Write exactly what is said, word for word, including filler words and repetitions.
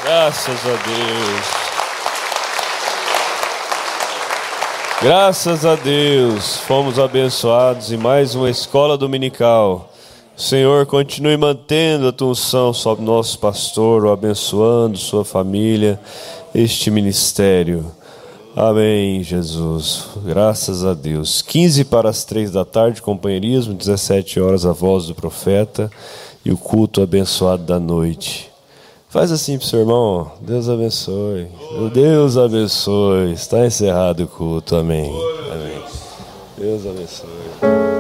Graças a Deus. Graças a Deus, fomos abençoados em mais uma escola dominical. Senhor, continue mantendo a tua unção sobre nosso pastor, o abençoando sua família, este ministério. Amém, Jesus. Graças a Deus. quinze para as três da tarde, companheirismo, dezessete horas, a voz do profeta e o culto abençoado da noite. Faz assim pro seu irmão, Deus abençoe. Deus abençoe. Está encerrado o culto, amém. Amém. Deus abençoe.